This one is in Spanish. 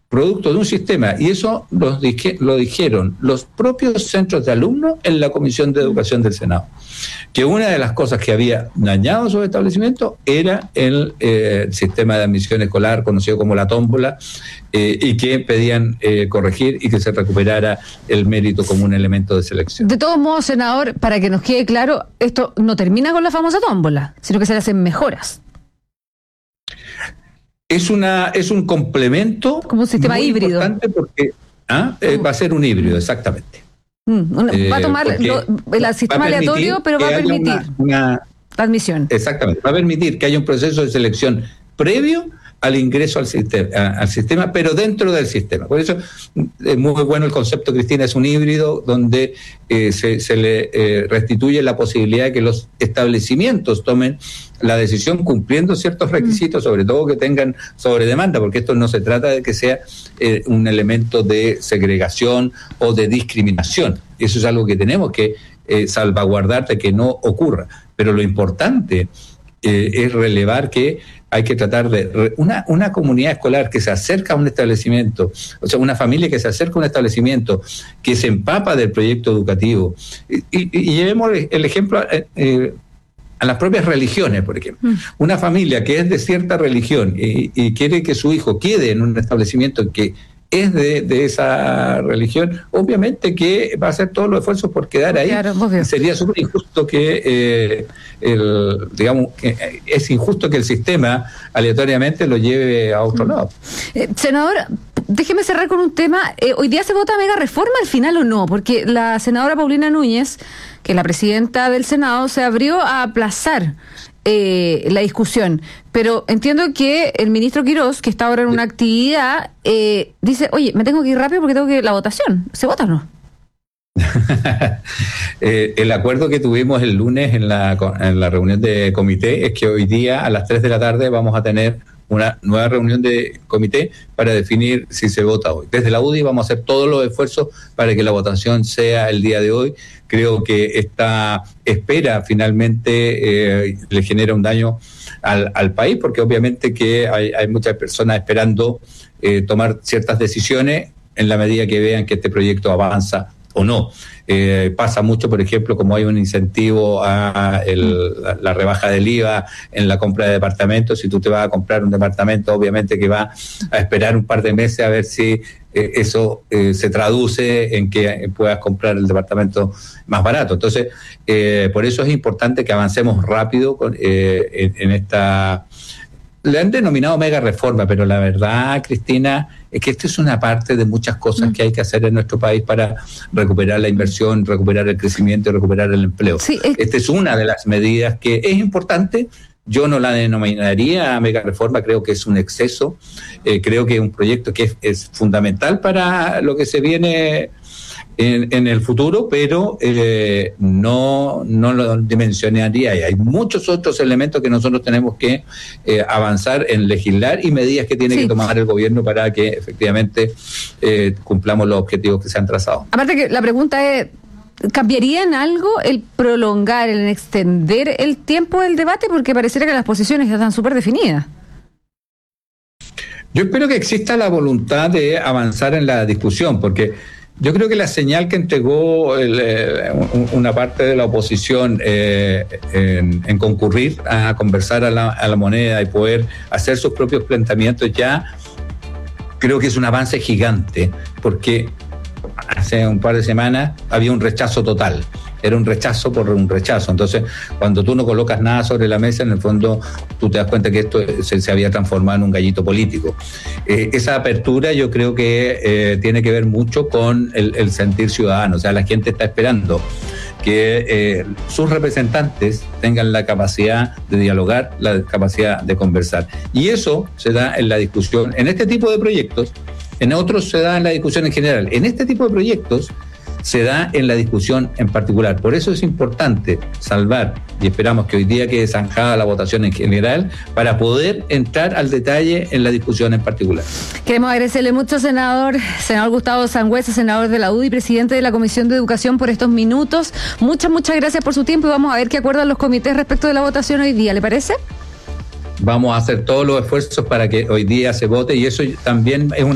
producto de un sistema, y eso lo dijeron los propios centros de alumnos en la Comisión de Educación del Senado, que una de las cosas que había dañado su establecimiento era el sistema de admisión escolar, conocido como la tómbola, y que pedían corregir y que se recuperara el mérito como un elemento de selección. De todos modos, senador, para que nos quede claro, esto no termina con la famosa tómbola, sino que se le hacen mejoras. Es un complemento como un sistema híbrido. Importante porque va a ser un híbrido, exactamente. Va a tomar el sistema aleatorio, pero va a permitir la admisión. Exactamente, va a permitir que haya un proceso de selección previo al ingreso al sistema, pero dentro del sistema. Por eso es muy bueno el concepto, Cristina, es un híbrido donde se le restituye la posibilidad de que los establecimientos tomen la decisión cumpliendo ciertos requisitos, sobre todo que tengan sobredemanda, porque esto no se trata de que sea un elemento de segregación o de discriminación. Eso es algo que tenemos que salvaguardar de que no ocurra. Pero lo importante es relevar que hay que tratar de una comunidad escolar que se acerca a un establecimiento, o sea, una familia que se acerca a un establecimiento, que se empapa del proyecto educativo, y llevemos el ejemplo a las propias religiones, por ejemplo. Una familia que es de cierta religión y quiere que su hijo quede en un establecimiento que es de esa religión, obviamente que va a hacer todos los esfuerzos por quedar ahí. Claro, sería súper injusto que es injusto que el sistema aleatoriamente lo lleve a otro lado. Senador, déjeme cerrar con un tema. ¿Hoy día se vota mega reforma al final o no? Porque la senadora Paulina Núñez, que es la presidenta del Senado, se abrió a aplazar la discusión, pero entiendo que el ministro Quirós, que está ahora en una actividad, dice, oye, me tengo que ir rápido porque tengo que ir a la votación. ¿Se vota o no? El acuerdo que tuvimos el lunes en la reunión de comité es que hoy día a las 3 de la tarde vamos a tener una nueva reunión de comité para definir si se vota hoy. Desde la UDI vamos a hacer todos los esfuerzos para que la votación sea el día de hoy. Creo que esta espera finalmente le genera un daño al país, porque obviamente que hay muchas personas esperando tomar ciertas decisiones en la medida que vean que este proyecto avanza o no. Pasa mucho, por ejemplo, como hay un incentivo a la rebaja del IVA en la compra de departamentos. Si tú te vas a comprar un departamento, obviamente que va a esperar un par de meses a ver si eso se traduce en que puedas comprar el departamento más barato. Entonces, por eso es importante que avancemos rápido en esta... Le han denominado mega reforma, pero la verdad, Cristina, es que esto es una parte de muchas cosas que hay que hacer en nuestro país para recuperar la inversión, recuperar el crecimiento y recuperar el empleo. Sí, esta es una de las medidas que es importante. Yo no la denominaría mega reforma, creo que es un exceso. Creo que es un proyecto que es fundamental para lo que se viene en el futuro, pero no lo dimensionaría. Y hay muchos otros elementos que nosotros tenemos que avanzar en legislar y medidas que tiene que tomar el gobierno para que efectivamente cumplamos los objetivos que se han trazado. Aparte que la pregunta es, ¿cambiaría en algo el prolongar, el extender el tiempo del debate? Porque pareciera que las posiciones ya están súper definidas. Yo espero que exista la voluntad de avanzar en la discusión, porque yo creo que la señal que entregó una parte de la oposición en concurrir a conversar a la moneda y poder hacer sus propios planteamientos ya creo que es un avance gigante, porque hace un par de semanas había un rechazo total. Era un rechazo por un rechazo. Entonces, cuando tú no colocas nada sobre la mesa, en el fondo tú te das cuenta que esto se había transformado en un gallito político. Esa apertura yo creo que tiene que ver mucho con el sentir ciudadano. O sea, la gente está esperando que sus representantes tengan la capacidad de dialogar, la capacidad de conversar. Y eso se da en la discusión, en este tipo de proyectos. En otros se da en la discusión en general. En este tipo de proyectos se da en la discusión en particular. Por eso es importante salvar, y esperamos que hoy día quede zanjada la votación en general, para poder entrar al detalle en la discusión en particular. Queremos agradecerle mucho, senador Gustavo Sangüesa, senador de la UDI, presidente de la Comisión de Educación, por estos minutos. Muchas gracias por su tiempo y vamos a ver qué acuerdan los comités respecto de la votación hoy día. ¿Le parece? Vamos a hacer todos los esfuerzos para que hoy día se vote, y eso también es